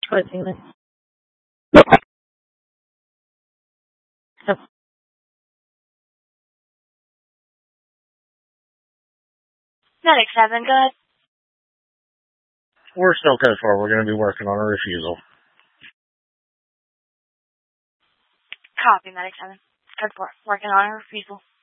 Closing this. Medic 7, good. We're still code 4. We're going to be working on a refusal. Copy, Medic 7. Code 4. Working on a refusal.